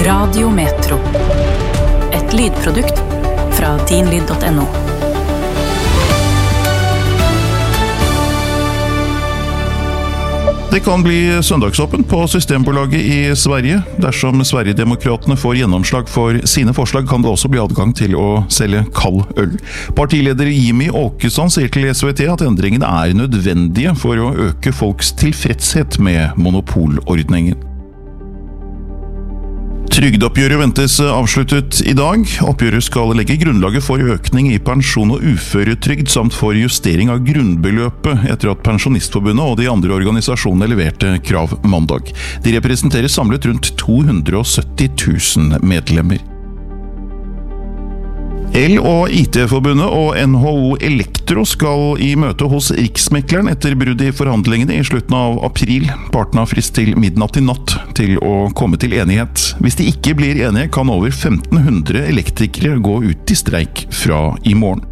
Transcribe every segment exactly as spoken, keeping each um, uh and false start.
Radio Metro. Et lydprodukt fra din lyd punktum no. Det kan bli søndagsåpent på Systembolaget i Sverige. Dersom Sverigedemokraterne får gjennomslag for sine forslag, kan det også bli adgang til å selge kald øl. Partileder Jimmy Åkesson sier til S V T at endringene er nødvendige for å øke folks tilfredshet med monopolordningen. Trygdeoppgjøret ventes avsluttet i dag. Oppgjøret skal legge grunnlaget for økning i pensjon og uføretrygd, samt for justering av grunnbeløpet etter at Pensjonistforbundet og de andre organisasjonene leverte krav mandag. De representerer samlet rundt to hundre og sytti tusen medlemmer. El- og I T-forbundet og N H O Elektro skal i møte hos Riksmekleren etter brudd i forhandlingene i slutten av april. Partene har frist til midnatt i natt til å komme til enighet. Hvis de ikke blir enige, kan over femten hundre elektrikere gå ut i streik fra i morgen.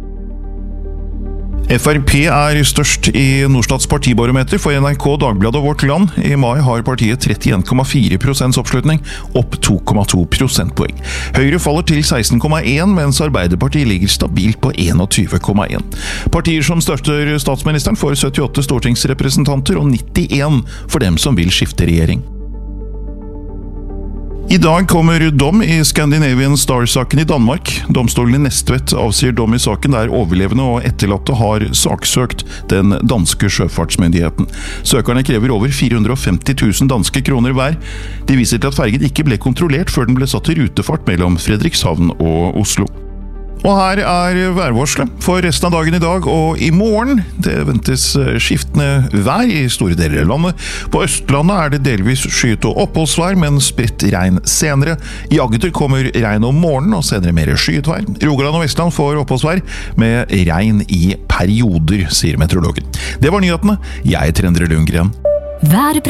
F R P er størst i Norstats partibarometer for N R K, Dagbladet og Vårt Land. I mai har partiet trettien komma fire prosent oppslutning, opp to komma to prosentpoeng. Høyre faller til seksten komma en, mens Arbeiderpartiet ligger stabilt på einogtyve komma en. Partier som støtter statsministeren får syttiåtte stortingsrepresentanter og nittien for dem som vil skifte regjering. I dag kommer dom i Scandinavian Star-saken i Danmark. Domstolen i Næstvet avsier dom i saken der overlevende og etterlatte har saksøkt den danske sjøfartsmyndigheten. Søkerne krever over fire hundre og femti tusen danske kroner hver. De viser til at fergen ikke ble kontrollert før den ble satt i rutefart mellom Fredrikshavn og Oslo. Og her er værvarselet for resten av dagen i dag og i morgen. Det ventes skiftende vær i store deler av landet. På Østlandet er det delvis skyet og oppholdsvær, men spredt regn senere. I Agder kommer regn om morgenen og senere mer skyet vær. Rogaland og Vestland får oppholdsvær med regn i perioder, sier meteorologen. Det var nyhetene. Jeg er Trendre Lundgren. Vær